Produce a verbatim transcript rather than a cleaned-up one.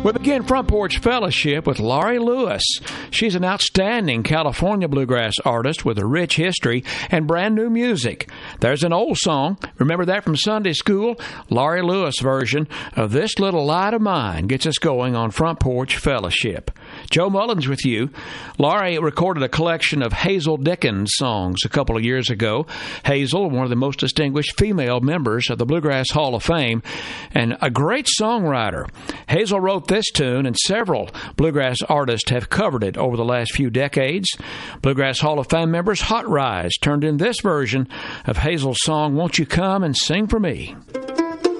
We begin Front Porch Fellowship with Laurie Lewis. She's an outstanding California bluegrass artist with a rich history and brand new music. There's an old song. Remember that from Sunday school? Laurie Lewis' version of This Little Light of Mine gets us going on Front Porch Fellowship. Joe Mullins with you. Laurie recorded a collection of Hazel Dickens songs a couple of years ago. Hazel, one of the most distinguished female members of the Bluegrass Hall of Fame, and a great songwriter. Hazel wrote this tune, and several bluegrass artists have covered it over the last few decades. Bluegrass Hall of Fame members Hot Rise turned in this version of Hazel's song, Won't You Come and Sing for Me?